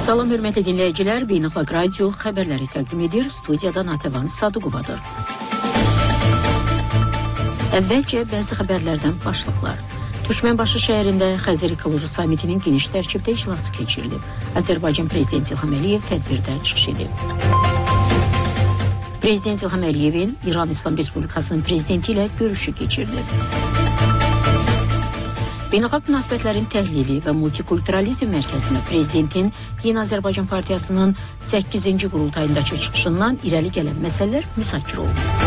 Salam hörmətli dinləyicilər, Beynəlxalq Radio xəbərləri təqdim edir. Studiyada Natəvan Sadıqovadır. Əvvəlcə bəzi xəbərlərdən başlıqlar. Türkmenbaşı şəhərində Xəzər Ekoloji Samitinin geniş tərkibdə iclası keçirilib. Azərbaycan Prezidenti İlham Əliyev tədbirdə çıxış edib. Prezident İlham Əliyevin İran İslam Respublikasının prezidenti ilə görüşü keçirilib. Beynəlxalq münasibətlərin təhlili və multikulturalizm mərkəzində prezidentin Yeni Azərbaycan Partiyasının 8-ci qurultayındakı çıxışından irəli gələn məsələlər müzakirə olunub.